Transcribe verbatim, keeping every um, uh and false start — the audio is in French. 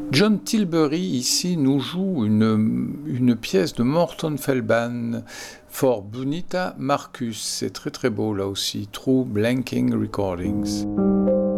John Tilbury, ici, nous joue une, une pièce de Morton Feldman for Bonita Marcus. C'est très très beau là aussi. True Blanking Recordings.